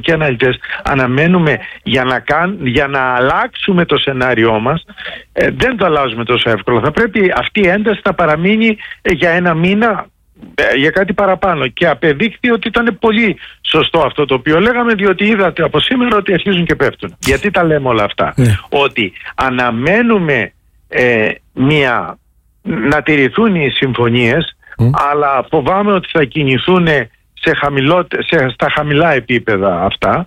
και αναλυτές, αναμένουμε για να αλλάξουμε το σενάριό μας. Δεν το αλλάζουμε τόσο εύκολα. Θα πρέπει αυτή η ένταση να παραμείνει για ένα μήνα, για κάτι παραπάνω, και απεδείχθη ότι ήταν πολύ σωστό αυτό το οποίο λέγαμε, διότι είδατε από σήμερα ότι αρχίζουν και πέφτουν. Γιατί τα λέμε όλα αυτά? Ότι αναμένουμε να τηρηθούν οι συμφωνίες, αλλά φοβάμαι ότι θα κινηθούν στα χαμηλά επίπεδα αυτά.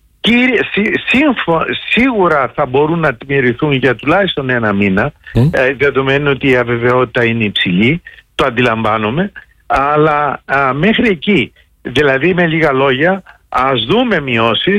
Σίγουρα θα μπορούν να τηρηθούν για τουλάχιστον ένα μήνα, δεδομένου ότι η αβεβαιότητα είναι υψηλή, το αντιλαμβάνομαι, αλλά μέχρι εκεί, δηλαδή με λίγα λόγια, ας δούμε μειώσεις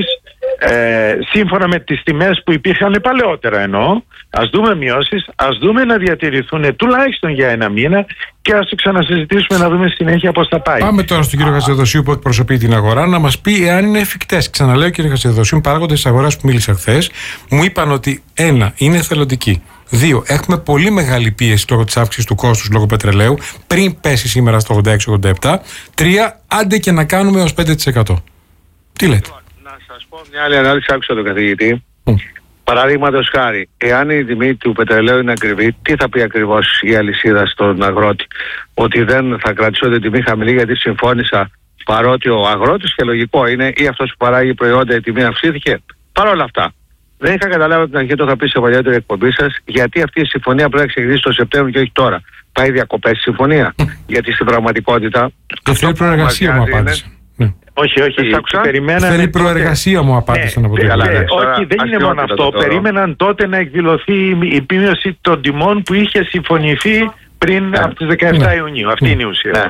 σύμφωνα με τις τιμές που υπήρχαν παλαιότερα, εννοώ. Ας δούμε μειώσεις, ας δούμε να διατηρηθούν τουλάχιστον για ένα μήνα και ας το ξανασυζητήσουμε να δούμε συνέχεια πώς θα πάει. Πάμε τώρα στον κύριο Χατζηδοσίου που εκπροσωπεί την αγορά να μας πει εάν είναι εφικτές. Ξαναλέω, κύριε Χατζηδοσίου, παράγοντες της αγοράς που μίλησα χθες μου είπαν ότι 1. Είναι εθελοντική. 2. Έχουμε πολύ μεγάλη πίεση λόγω της αύξησης του κόστους λόγω πετρελαίου πριν πέσει σήμερα στο 86-87. 3. Άντε και να κάνουμε ως 5%. Τι λέτε? Να σας πω μια άλλη ανάλυση, άκουσα τον καθηγητή. Παραδείγματος χάρη, εάν η τιμή του πετρελαίου είναι ακριβή, τι θα πει ακριβώς η αλυσίδα στον αγρότη? Ότι δεν θα κρατήσω την τιμή χαμηλή γιατί συμφώνησα, παρότι ο αγρότης, και λογικό είναι, ή αυτός που παράγει προϊόντα η τιμή αυξήθηκε? Παρ' όλα αυτά, δεν είχα καταλάβει από την αρχή, το είχα πει σε παλιότερη εκπομπή σας, γιατί αυτή η συμφωνία πρέπει να ξεκινήσει το Σεπτέμβριο και όχι τώρα. Πάει διακοπές η συμφωνία? Γιατί στην πραγματικότητα. Και θέλει προεργασία, μου απάντησε. Όχι, θέλει προεργασία, μου απάντησαν από την Ελλάδα. Όχι, δεν είναι μόνο αυτό. Περίμεναν τότε να εκδηλωθεί η μείωση των τιμών που είχε συμφωνηθεί πριν από τις 17 Ιουνίου. Αυτή είναι η ουσία.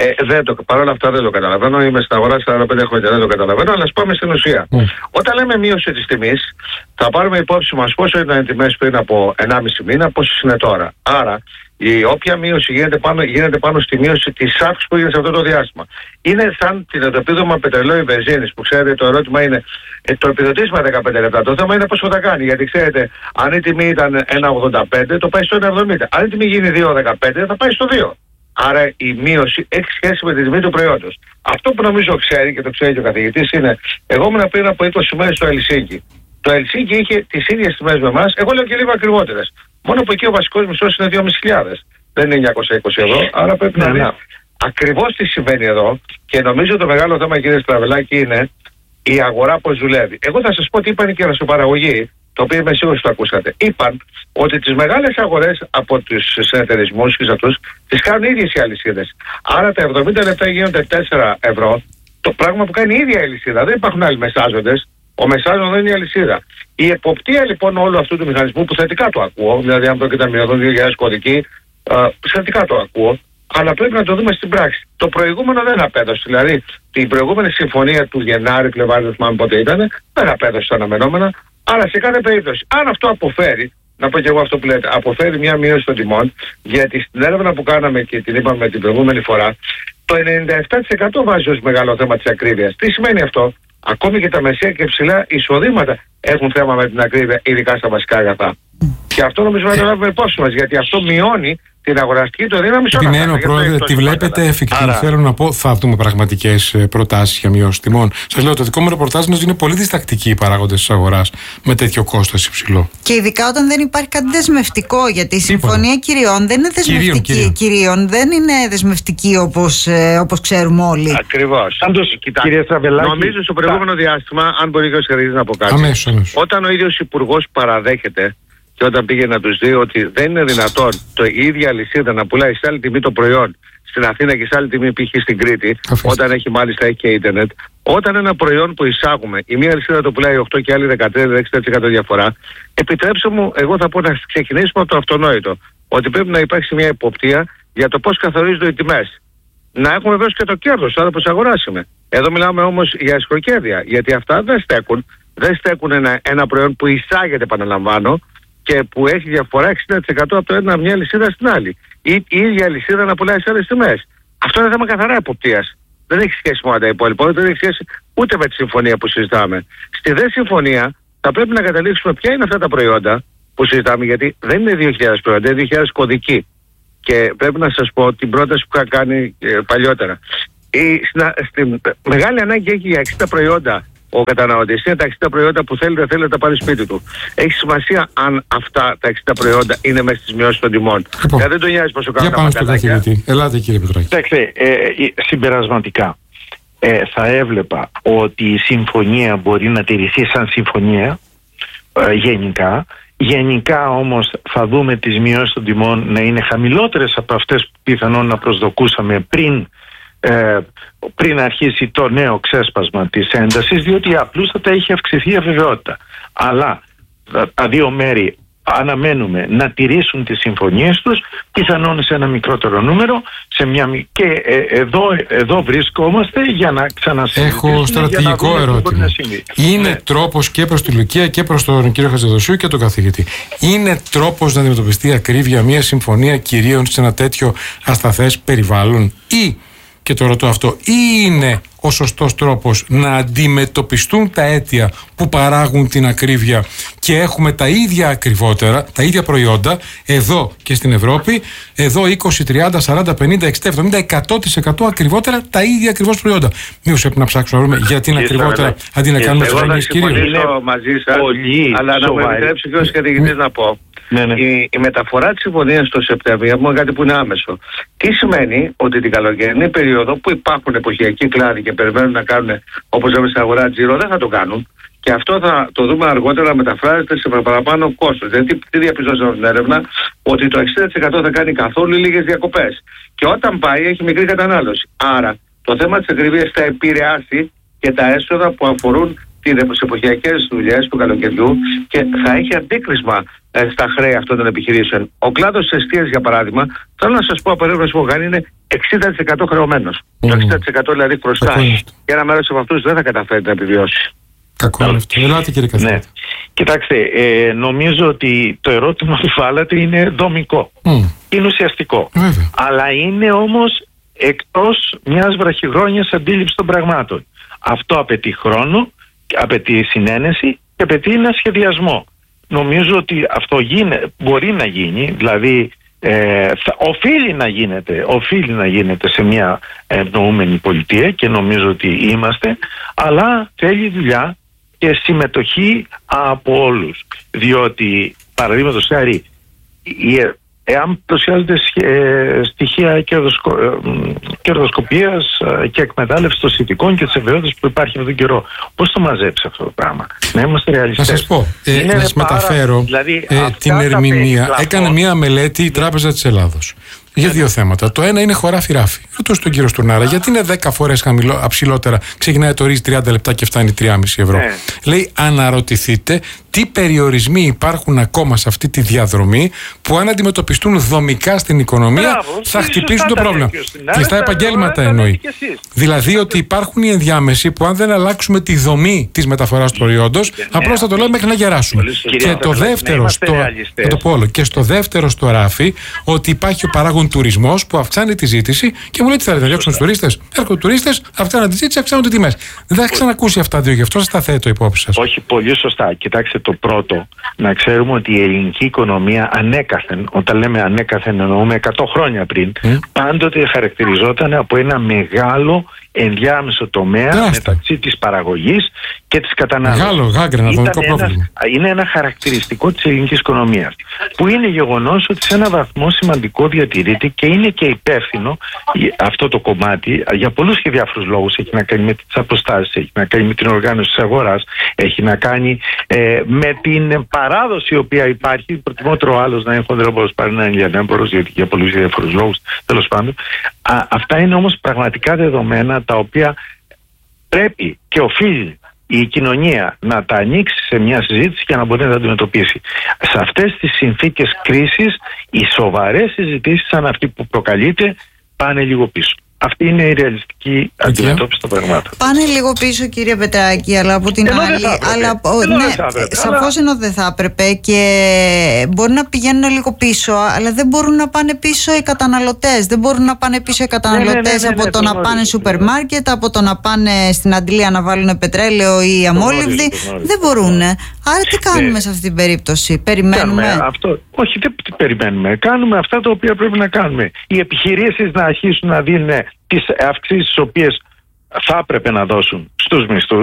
Παρ' όλα αυτά δεν το καταλαβαίνω. Είμαι στην αγορά 45 χρόνια, δεν το καταλαβαίνω, αλλά ας πάμε στην ουσία. Όταν λέμε μείωση της τιμής, θα πάρουμε υπόψη μας πόσο ήταν οι τιμές πριν από 1,5 μήνα, πόσες είναι τώρα. Άρα, η όποια μείωση γίνεται πάνω στη μείωση της αύξησης που έγινε σε αυτό το διάστημα. Είναι σαν το επίδομα πετρελαίου ή βενζίνης, που ξέρετε, το ερώτημα είναι το επιδοτήσιμο 15 λεπτά. Το θέμα είναι πώς θα κάνει. Γιατί ξέρετε, αν η τιμή ήταν 1,85, το πάει στο 1,70. Αν η τιμή γίνει 2,15, θα πάει στο 2. Άρα η μείωση έχει σχέση με τη τιμή του προϊόντος. Αυτό που νομίζω ξέρει και το ξέρει και ο καθηγητής είναι, εγώ ήμουν πριν από 20 μέρες στο Ελσίνκι. Το Ελσίνκι είχε τις ίδιες τιμές με εμάς, εγώ λέω και λίγο ακριβότερες. Μόνο που εκεί ο βασικός μισθός είναι 2.500. Δεν είναι 920 ευρώ, άρα πρέπει να δει ακριβώς τι συμβαίνει εδώ. Και νομίζω το μεγάλο θέμα, κύριε Στραβελάκη, είναι η αγορά πώς δουλεύει. Εγώ θα σας πω τι είπαν και οι ρασοπαραγωγοί, το οποίο είμαι σίγουρος το ακούσατε. Είπαν ότι τις μεγάλες αγορές από τους συνεταιρισμούς και αυτούς τις κάνουν οι ίδιες οι αλυσίδες. Άρα τα 70 λεπτά γίνονται 4 ευρώ, το πράγμα που κάνει η ίδια η αλυσίδα. Δεν υπάρχουν άλλοι μεσάζοντες. Ο μεσάζον δεν είναι η αλυσίδα. Η εποπτεία λοιπόν όλου αυτού του μηχανισμού, που θετικά το ακούω, δηλαδή αν πρόκειται να μειωθούν 2.000 κωδικοί, θετικά το ακούω, αλλά πρέπει να το δούμε στην πράξη. Το προηγούμενο δεν απέδωσε. Δηλαδή την προηγούμενη συμφωνία του Γενάρη, Φλεβάρη, δεν θυμάμαι πότε ήταν, δεν απέδωσε τα αναμενόμενα. Άρα σε κάθε περίπτωση, αν αυτό αποφέρει, να πω και εγώ αυτό που λέτε, αποφέρει μια μείωση των τιμών, γιατί στην έρευνα που κάναμε και την είπαμε την προηγούμενη φορά, το 97% βάζει ως μεγάλο θέμα της ακρίβειας. Τι σημαίνει αυτό? Ακόμη και τα μεσαία και ψηλά εισοδήματα έχουν θέμα με την ακρίβεια, ειδικά στα βασικά αγαθά. Και αυτό νομίζω να το λάβουμε υπόψη μας, γιατί αυτό μειώνει την αγοραστική το δύναμη σε όλα αυτά. Επιμένω, Πρόεδρε, τη βλέπετε εφικτή? Θέλω να πω, θα δούμε πραγματικές προτάσεις για μειώσεις τιμών. Σας λέω, το δικό μου ρεπορτάζ είναι ότι είναι πολύ διστακτικοί οι παράγοντες της αγοράς με τέτοιο κόστος υψηλό. Και ειδικά όταν δεν υπάρχει κάτι δεσμευτικό, γιατί η συμφωνία κυριών δεν είναι δεσμευτική. Κυριών δεν είναι δεσμευτική όπως ξέρουμε όλοι. Ακριβώς. Κύριε Στραβελάκη, νομίζω στο προηγούμενο διάστημα, αν μπορεί και ο Σχεδής να πω κάτι. Αμέσως. Όταν ο ίδιος υπουργός παραδέχεται και όταν πήγε να τους δει ότι δεν είναι δυνατόν η ίδια αλυσίδα να πουλάει σε άλλη τιμή το προϊόν στην Αθήνα και σε άλλη τιμή π.χ. στην Κρήτη, όταν έχει μάλιστα έχει και ίντερνετ, όταν ένα προϊόν που εισάγουμε, η μία αλυσίδα το πουλάει 8 και άλλη 13-16% διαφορά, επιτρέψτε μου, εγώ θα πω να ξεκινήσουμε από το αυτονόητο, ότι πρέπει να υπάρξει μια εποπτεία για το πώς καθορίζονται οι τιμές. Να έχουμε βέβαια και το κέρδος, άρα πώς αγοράσουμε. Εδώ μιλάμε όμως για εσχροκέρδεια, γιατί αυτά δεν στέκουν. Δεν στέκουν ένα προϊόν που εισάγεται, επαναλαμβάνω, και που έχει διαφορά 60% από το ένα μια αλυσίδα στην άλλη. Ή η ίδια αλυσίδα να πουλάει σε άλλες τιμές. Αυτό είναι θέμα καθαρά εποπτείας. Δεν έχει σχέση με τα υπόλοιπα, δεν έχει σχέση ούτε με τη συμφωνία που συζητάμε. Στη δε συμφωνία θα πρέπει να καταλήξουμε ποια είναι αυτά τα προϊόντα που συζητάμε, γιατί δεν είναι 2.000 προϊόντα, είναι 2.000 κωδικοί. Και πρέπει να σας πω την πρόταση που είχα κάνει παλιότερα. Στην μεγάλη ανάγκη έχει για 60 προϊόντα ο καταναλωτής. Είναι τα 60 προϊόντα που θέλει, δεν θέλει να τα πάρει σπίτι του. Έχει σημασία αν αυτά τα 60 προϊόντα είναι μέσα στις μειώσεις των τιμών. Λοιπόν, δεν το νοιάζει πόσο κάνουν τα μαγαζάκια. Ελάτε κύριε Πετράκη. Κοιτάξτε, συμπερασματικά θα έβλεπα ότι η συμφωνία μπορεί να τηρηθεί σαν συμφωνία γενικά. Γενικά όμως θα δούμε τις μειώσεις των τιμών να είναι χαμηλότερες από αυτές που πιθανόν να προσδοκούσαμε πριν αρχίσει το νέο ξέσπασμα της έντασης, διότι απλούστατα έχει αυξηθεί η αβεβαιότητα. Αλλά τα δύο μέρη αναμένουμε να τηρήσουν τις συμφωνίες τους, πιθανόν σε ένα μικρότερο νούμερο, και εδώ βρισκόμαστε για να ξανασυζητήσουμε. Έχω στρατηγικό ερώτημα. Είναι τρόπος και προς τη Λουκία και προς τον κύριο Χατζηδοσίου και τον καθηγητή. Είναι τρόπος να αντιμετωπιστεί ακρίβεια μια συμφωνία κυρίων σε ένα τέτοιο ασταθές περιβάλλον, ή, και το ρωτώ αυτό, ή είναι ο σωστός τρόπος να αντιμετωπιστούν τα αίτια που παράγουν την ακρίβεια και έχουμε τα ίδια ακριβότερα, τα ίδια προϊόντα εδώ και στην Ευρώπη, εδώ 20, 30, 40, 50, 60, 70, 100% ακριβότερα τα ίδια ακριβώς προϊόντα. Μήπως πρέπει να ψάξουμε να βρούμε γιατί είναι ακριβότερα αντί να κάνουμε συμφωνίες κυρίως. Εγώ θα συμφωνήσω μαζί σας, αλλά να μου επιτρέψει και ως καθηγητής να πω. Η μεταφορά της συμφωνίας στο Σεπτέμβριο είναι κάτι που είναι άμεσο. Τι σημαίνει? Ότι την καλοκαιρινή περίοδο που υπάρχουν εποχιακοί κλάδοι και περιμένουν να κάνουν, όπως λέμε στην αγορά, τζίρο, δεν θα το κάνουν. Και αυτό θα το δούμε αργότερα να μεταφράζεται σε παραπάνω κόστος. Δηλαδή, τι διαπιστώσαμε στην έρευνα? Ότι το 60% θα κάνει καθόλου λίγες διακοπές. Και όταν πάει, έχει μικρή κατανάλωση. Άρα, το θέμα της ακρίβειας θα επηρεάσει και τα έσοδα που αφορούν τις εποχιακές δουλειές του καλοκαιριού και θα έχει αντίκρισμα στα χρέη αυτών των επιχειρήσεων. Ο κλάδος της εστίας, για παράδειγμα, θέλω να σας πω από έρευνες που έχω κάνει, είναι 60% χρεωμένος. Το 60% δηλαδή χρωστάει. Και ένα μέρος από αυτούς δεν θα καταφέρει να επιβιώσει. Κακό είναι αυτό. Ελάτε κύριε καθηγητή. Ναι. Κοιτάξτε, νομίζω ότι το ερώτημα που βάλατε είναι δομικό. Είναι ουσιαστικό. Βέβαια. Αλλά είναι όμως εκτός μιας βραχυχρόνιας αντίληψης των πραγμάτων. Αυτό απαιτεί χρόνο, απαιτεί συνένεση και απαιτεί ένα σχεδιασμό. Νομίζω ότι αυτό μπορεί να γίνει, δηλαδή οφείλει να γίνεται σε μια ευνοούμενη πολιτεία και νομίζω ότι είμαστε, αλλά θέλει δουλειά και συμμετοχή από όλους, διότι παραδείγματος χάρη εάν προσιάζονται στοιχεία κερδοσκοπίας και εκμετάλλευση των συνθηκών και της ευαιότητας που υπάρχει αυτόν τον καιρό, πώς το μαζέψει αυτό το πράγμα? Να είμαστε ρεαλιστές. Να σας πω, να σας μεταφέρω την ερμηνεία. Έκανε μια μελέτη η Τράπεζα της Ελλάδος για δύο θέματα. Το ένα είναι χωράφι-ράφι. Ρωτώ στον κύριο Στουρνάρα, γιατί είναι 10 φορές ψηλότερα, ξεκινάει το ρύζι 30 λεπτά και φτάνει 3,5 ευρώ. Λέει, αναρωτηθείτε τι περιορισμοί υπάρχουν ακόμα σε αυτή τη διαδρομή που αν αντιμετωπιστούν δομικά στην οικονομία θα χτυπήσουν το πρόβλημα. Και στα επαγγέλματα εννοεί. Δηλαδή ότι υπάρχουν οι ενδιάμεσοι που αν δεν αλλάξουμε τη δομή της μεταφοράς του προϊόντος, απλώς θα το λέμε μέχρι να γεράσουμε. Και το δεύτερο και στο δεύτερο στο ράφι, ότι υπάρχει ο παράγον τουρισμός που αυξάνει τη ζήτηση και μου λέει τι θέλετε να διώξουν τους τουρίστες? Έρχονται τουρίστες, αυξάνουν τη ζήτηση, αυξάνουν τις τιμές. Δεν θα έχει ξανακούσει αυτά δύο, γι' αυτό σας τα θέτω υπόψη σας. Όχι, πολύ σωστά. Κοιτάξτε, το πρώτο, να ξέρουμε ότι η ελληνική οικονομία ανέκαθεν, όταν λέμε ανέκαθεν εννοούμε 100 χρόνια πριν, πάντοτε χαρακτηριζόταν από ένα μεγάλο ενδιάμεσο τομέα μεταξύ της παραγωγής και της κατανάλωσης. Μεγάλο, γάγκρενα, δομικό πρόβλημα. Είναι ένα χαρακτηριστικό της ελληνικής οικονομίας, που είναι γεγονός ότι σε ένα βαθμό σημαντικό διατηρείται και είναι και υπεύθυνο αυτό το κομμάτι για πολλούς και διάφορους λόγους. Έχει να κάνει με τις αποστάσεις, έχει να κάνει με την οργάνωση της αγοράς, έχει να κάνει με την παράδοση η οποία υπάρχει. Προτιμότερο άλλος να είναι χονδρόμπορος παρά να είναι λιανέμπορος, γιατί για πολλούς και διάφορους λόγους, τέλος πάντων. Αυτά είναι όμως πραγματικά δεδομένα τα οποία πρέπει και οφείλει η κοινωνία να τα ανοίξει σε μια συζήτηση και να μπορεί να τα αντιμετωπίσει. Σε αυτές τις συνθήκες κρίσης, οι σοβαρές συζητήσεις σαν αυτή που προκαλείται πάνε λίγο πίσω. Αυτή είναι η ρεαλιστική αντιμετώπιση των πραγμάτων. Πάνε λίγο πίσω, κύριε Πετράκη, αλλά από την άλλη. Σαφώς ενώ δεν θα έπρεπε και μπορεί να πηγαίνουν λίγο πίσω, αλλά δεν μπορούν να πάνε πίσω οι καταναλωτές. Δεν μπορούν να πάνε πίσω οι καταναλωτές από το να πάνε σούπερ μάρκετ, από το να πάνε στην αντλία να βάλουν πετρέλαιο ή αμόλυβδη. Δεν μπορούν. Άρα τι κάνουμε σε αυτή την περίπτωση? Περιμένουμε? Όχι, δεν περιμένουμε. Κάνουμε αυτά τα οποία πρέπει να κάνουμε. Οι επιχειρήσεις να αρχίσουν να δίνουν τις αυξήσεις τις οποίες θα έπρεπε να δώσουν στους μισθούς,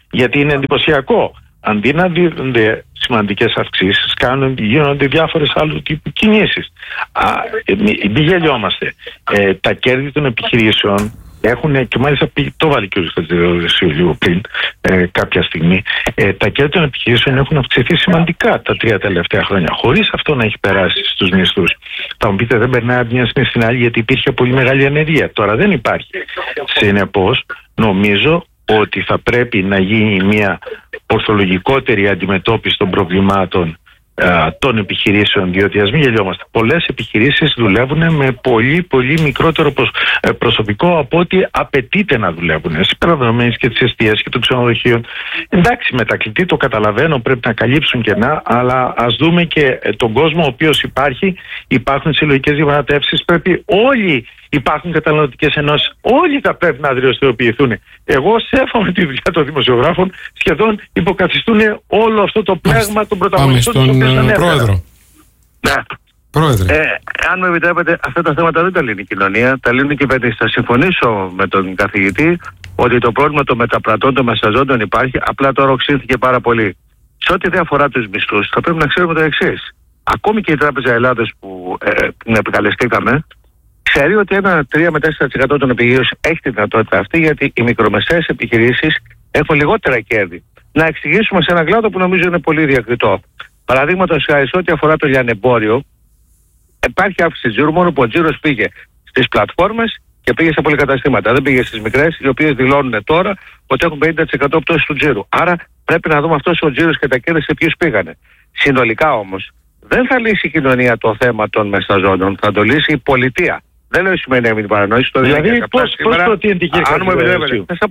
Γιατί είναι εντυπωσιακό. Αντί να δίνονται σημαντικές αυξήσεις, γίνονται διάφορες άλλου τύπου κινήσεις. Μην γελιόμαστε. Τα κέρδη των επιχειρήσεων έχουν, και μάλιστα το βάλει και ο Χατζηδωρής λίγο πριν κάποια στιγμή, τα κέρδη των επιχειρήσεων έχουν αυξηθεί σημαντικά τα 3 τελευταία χρόνια, χωρίς αυτό να έχει περάσει στους μισθούς. Θα μου πείτε, δεν περνάει από μια στιγμή στην άλλη γιατί υπήρχε πολύ μεγάλη ανεργία. Τώρα δεν υπάρχει. Συνεπώς, νομίζω ότι θα πρέπει να γίνει μια ορθολογικότερη αντιμετώπιση των προβλημάτων των επιχειρήσεων, διότι ας μην γελιόμαστε, πολλές επιχειρήσεις δουλεύουν με πολύ πολύ μικρότερο προσωπικό από ό,τι απαιτείται να δουλεύουν, συμπεριλαμβανομένης και της εστίας και των ξενοδοχείων. Εντάξει, μετακλητή το καταλαβαίνω, πρέπει να καλύψουν κενά, αλλά ας δούμε και τον κόσμο ο οποίος υπάρχουν συλλογικές διαπραγματεύσεις, πρέπει όλοι, υπάρχουν καταναλωτικές ενώσεις, όλοι θα πρέπει να δραστηριοποιηθούν. Εγώ σέβομαι τη δουλειά των δημοσιογράφων, σχεδόν υποκαθιστούν όλο αυτό το πλέγμα των πρωταγωνιστών. Πάμε στον Πρόεδρο. Ναι. Πρόεδρε. Αν μου επιτρέπετε, αυτά τα θέματα δεν τα λύνει η κοινωνία, τα λύνουν οι κυβερνήσεις. Θα συμφωνήσω με τον καθηγητή ότι το πρόβλημα των μεταπρατών, των μεσαζόντων υπάρχει, απλά τώρα οξύνθηκε πάρα πολύ. Σε ό,τι δεν αφορά τους μισθούς, θα πρέπει να ξέρουμε το εξής. Ακόμη και η Τράπεζα Ελλάδος που την επικαλεστήκαμε, ξέρει ότι ένα 3 με 4% των επιχειρήσεων έχει τη δυνατότητα αυτή, γιατί οι μικρομεσαίες επιχειρήσεις έχουν λιγότερα κέρδη. Να εξηγήσουμε σε ένα κλάδο που νομίζω είναι πολύ διακριτό. Παραδείγματος χάρη, σε ό,τι αφορά το λιανεμπόριο, υπάρχει αύξηση τζίρου, μόνο που ο τζίρος πήγε στις πλατφόρμες και πήγε σε πολυκαταστήματα. Δεν πήγε στις μικρές, οι οποίες δηλώνουν τώρα ότι έχουν 50% πτώση του τζίρου. Άρα πρέπει να δούμε αυτός ο τζίρος και τα κέρδη σε ποιους πήγανε. Συνολικά όμως, δεν θα λύσει η κοινωνία το θέμα των μεσαζόντων, θα το λύσει η πολιτεία. Δεν λέω σημαίνει να μην παρανοήσει. Δηλαδή, πώς προτείνεται, κύριε Χατζηδωρή? Θα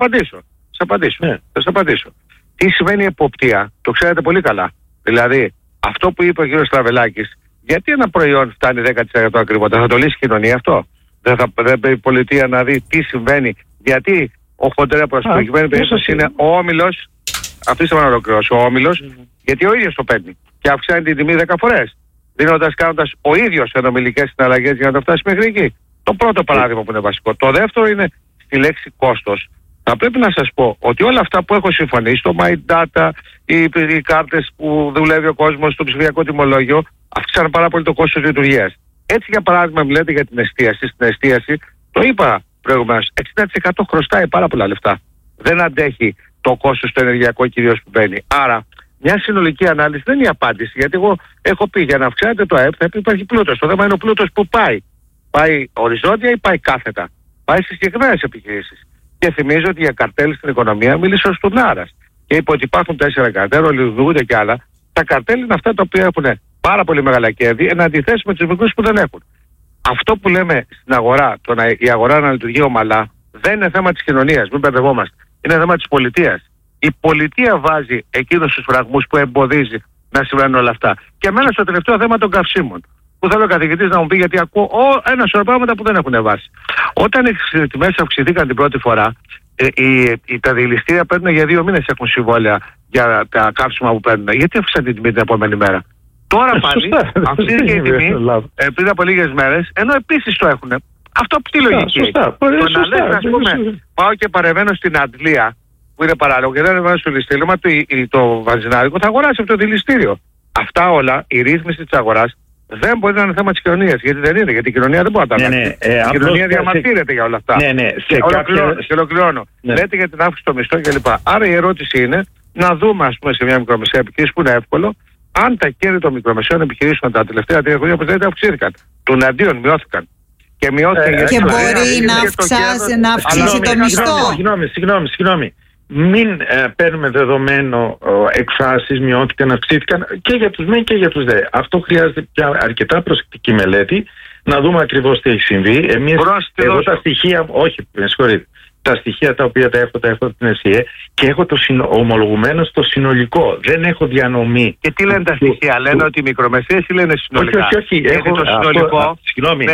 σας απαντήσω. Τι σημαίνει εποπτεία, το ξέρετε πολύ καλά. Δηλαδή, αυτό που είπε ο κ. Στραβελάκης, γιατί ένα προϊόν φτάνει 10% ακριβότερα, θα το λύσει η κοινωνία αυτό? Δεν πρέπει η πολιτεία να δει τι συμβαίνει? Γιατί ο χοντρέπος, στην προκειμένη περίπτωση, είναι ο όμιλος, αφήστε με να ολοκληρώσω, ο όμιλος, γιατί ο ίδιος το παίρνει και αυξάνει την τιμή 10 φορές. Κάνοντας ο ίδιος ενομιλικές συναλλαγές για να το φτάσει μέχρι εκεί. Το πρώτο παράδειγμα που είναι βασικό. Το δεύτερο είναι στη λέξη κόστος. Θα πρέπει να σας πω ότι όλα αυτά που έχω συμφωνήσει, το My Data, οι κάρτες που δουλεύει ο κόσμος, το ψηφιακό τιμολόγιο, αυξάνουν πάρα πολύ το κόστος λειτουργίας. Έτσι, για παράδειγμα, μιλάτε για την εστίαση. Στην εστίαση, το είπα προηγουμένως, 60% χρωστάει πάρα πολλά λεφτά. Δεν αντέχει το κόστος το ενεργειακό κυρίως που μπαίνει. Άρα, μια συνολική ανάλυση δεν είναι η απάντηση. Γιατί εγώ έχω πει, για να αυξάνεται το ΑΕΠ θα υπάρχει πλούτος. Το θέμα είναι ο πλούτος που πάει. Πάει οριζόντια ή πάει κάθετα? Πάει στις συγκεκριμένες επιχειρήσεις. Και θυμίζω ότι για καρτέλ στην οικονομία μίλησε ο Στουρνάρας και είπε ότι υπάρχουν 4 καρτέλ, ολιγοθετούνται κι άλλα. Τα καρτέλ είναι αυτά τα οποία έχουν πάρα πολύ μεγάλα κέρδη, εν αντιθέσει με τους μικρούς που δεν έχουν. Αυτό που λέμε στην αγορά, η αγορά να λειτουργεί ομαλά, δεν είναι θέμα της κοινωνίας, μην μπερδευόμαστε. Είναι θέμα της πολιτείας. Η πολιτεία βάζει εκείνους τους φραγμούς που εμποδίζει να συμβαίνουν όλα αυτά. Και εμένα στο τελευταίο θέμα των καυσίμων, που θέλω ο καθηγητής να μου πει, γιατί ακούω ένα σωρό πράγματα που δεν έχουν βάσει. Όταν οι τιμές αυξηθήκαν την πρώτη φορά, τα διελιστήρια παίρνουν για 2 μήνες, έχουν συμβόλαια για τα καύσιμα που παίρνουν. Γιατί αύξησαν την τιμή την επόμενη μέρα? Τώρα πάλι αυξήθηκε η τιμή πριν από λίγες μέρες, ενώ επίσης το έχουν. Αυτό τι λογική έχει? Το να λες, ας πούμε, πάω και παρεμβαίνω στην Αντλία, που είναι παράλογο, και δεν ανεβαίνω στο δηληστήριο, μα το βαζινάδικο θα αγοράσει από το δηληστήριο. Αυτά όλα, η ρύθμιση της αγοράς, δεν μπορεί να είναι θέμα της κοινωνίας. Γιατί δεν είναι, γιατί η κοινωνία δεν μπορεί να τα κάνει. Η κοινωνία διαμαρτύρεται για όλα αυτά. Και ολοκληρώνω. Λέτε για την αύξηση των μισθών κλπ. Άρα η ερώτηση είναι να δούμε, ας πούμε, σε μια μικρομεσαία επιχείρηση που είναι εύκολο, αν τα κέρδη των μικρομεσαίων επιχειρήσεων τα τελευταία 3 χρόνια, όπως λέτε, αυξήθηκαν. Των αντίον μειώθηκαν. Και μειώθηκε και μπορεί να αυξήσει το μισθό. Συγγνώμη. Μην παίρνουμε δεδομένο εκφράσεις, μειώθηκαν, αυξήθηκαν και για τους μεν και για τους δε. Αυτό χρειάζεται πια αρκετά προσεκτική μελέτη, να δούμε ακριβώς τι έχει συμβεί. Εγώ τα στοιχεία, όχι, με συγχωρείτε, τα στοιχεία τα οποία τα έχω από την ΕΣΥΕ και έχω ομολογουμένο στο συνολικό. Δεν έχω διανομή. Και τι λένε τα στοιχεία? Λένε ότι οι μικρομεσαίες ή λένε συνολικά? Όχι. Έχω το συνολικό. Συγγνώμη.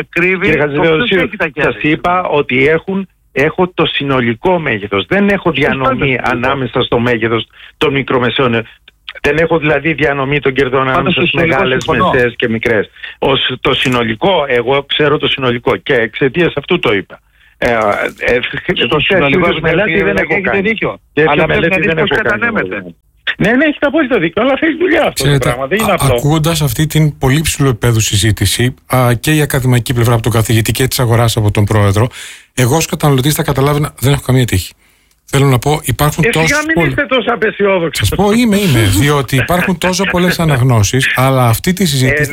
Σας είπα ότι έχω το συνολικό μέγεθος. Δεν έχω διανομή ανάμεσα στο μέγεθος των μικρομεσαίων. Δεν έχω δηλαδή διανομή των κερδών ανάμεσα στις μεγάλες, μεσαίες και μικρές. Το συνολικό, εγώ ξέρω το συνολικό και εξαιτίας αυτού το είπα. Το συνολικό μελέτη δεν έχω κάνει. Δίκιο. Αλλά πρέπει να δεις πώς κατανέμεται. Ναι, έχει απόλυτο δίκιο, αλλά θέλει δουλειά αυτό το πράγμα. Δεν είναι απλό. Ακούγοντας αυτή την πολύ ψηλού επίπεδου συζήτηση και η ακαδημαϊκή πλευρά από τον καθηγητή και της αγοράς από τον πρόεδρο, εγώ ως καταναλωτής θα καταλάβαινα δεν έχω καμία τύχη. Θέλω να πω, υπάρχουν τόσες πολλές. Είστε τόσο απεσιόδοξοι. Σας πω, είμαι, διότι υπάρχουν τόσο πολλές αναγνώσεις, αλλά αυτή τη συζήτηση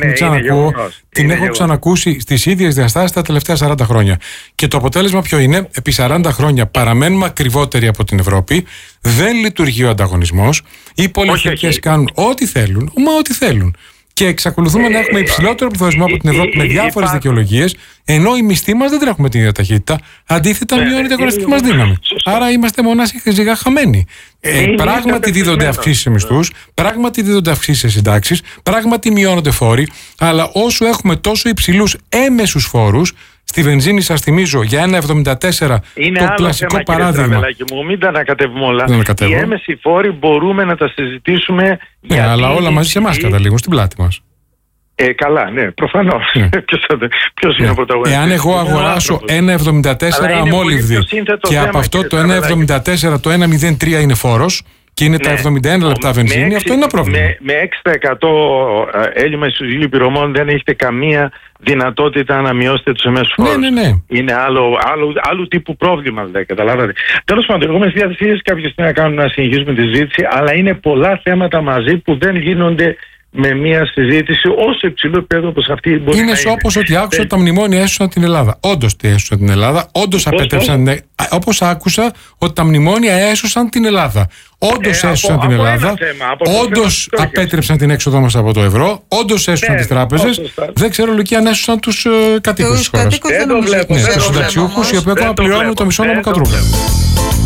την έχω ξανακούσει στις ίδιες διαστάσεις τα τελευταία 40 χρόνια. Και το αποτέλεσμα ποιο είναι? Επί 40 χρόνια παραμένουμε ακριβότεροι από την Ευρώπη, δεν λειτουργεί ο ανταγωνισμός, οι πολυεθνικές κάνουν ό,τι θέλουν, ό,τι θέλουν. Και εξακολουθούμε να έχουμε υψηλότερο πληθωρισμό από την Ευρώπη με διάφορες δικαιολογίες, ενώ οι μισθοί μας δεν τρέχουμε την ίδια ταχύτητα. Αντίθετα, μειώνει την αγοραστική μας δύναμη. Άρα είμαστε μονάχα χαμένοι. Πράγματι δίδονται αυξήσεις σε μισθούς, πράγματι δίδονται αυξήσεις σε συντάξεις, πράγματι μειώνονται φόροι, αλλά όσο έχουμε τόσο υψηλούς έμεσους φόρους, στη βενζίνη, σας θυμίζω, για 1,74 το κλασικό παράδειγμα. Μου, μην τα ανακατεύουμε όλα. Οι έμεσοι φόροι μπορούμε να τα συζητήσουμε. Ναι, αλλά όλα μαζί σε εμάς καταλήγουν, στην πλάτη μας. Καλά, ναι, προφανώς. Ποιος είναι ο πρωταγωνιστής? Εάν εγώ αγοράσω 1,74 αμόλυβδη και από αυτό το 1,74 το 1,03 είναι φόρος και είναι τα 71 λεπτά βενζίνη, αυτό είναι ένα πρόβλημα. Με 6% έλλειμμα ισοζυγίου πληρωμών δεν έχετε καμία δυνατότητα να μειώσετε τους εμέσους φόρους. Ναι. Είναι άλλου τύπου πρόβλημα, δηλαδή, καταλάβατε. Τέλος πάντων, εγώ είμαι στη διάθεσή κάποια στιγμή να κάνουμε να συνεχίσουμε τη συζήτηση, αλλά είναι πολλά θέματα μαζί που δεν γίνονται με μια συζήτηση όσο υψηλό επίπεδο όπως αυτή μπορεί να είναι. Είναι όπως ότι άκουσα ότι τα μνημόνια έσωσαν την Ελλάδα. Όντως τη έσωσαν την Ελλάδα. Όντως απέτρεψαν. Όπως άκουσα ότι τα μνημόνια έσωσαν την Ελλάδα. Όντως έσωσαν την Ελλάδα. Όντως απέτρεψαν την έξοδό μας από το ευρώ. Όντως έσωσαν τις τράπεζες. Δεν ξέρω, Λουκία, αν έσωσαν τους κατοίκους της χώρας. Τους συνταξιούχους, οι οποίοι ακόμα πληρώνουν το μισό νόμο κατρούχα.